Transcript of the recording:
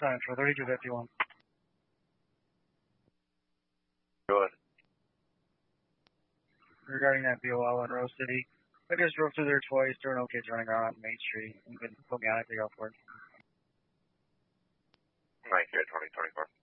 Central, 3251. Go ahead. Regarding that BOL in Rose City, I just drove through there twice. There were no kids running around on Main Street. You can put me on it to go for it. 9 2024.